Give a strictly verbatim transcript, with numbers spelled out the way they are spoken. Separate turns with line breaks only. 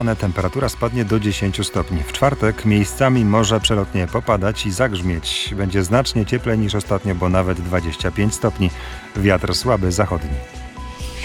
Temperatura spadnie do dziesięciu stopni. W czwartek miejscami może przelotnie popadać i zagrzmieć. Będzie znacznie cieplej niż ostatnio, bo nawet dwadzieścia pięć stopni. Wiatr słaby zachodni.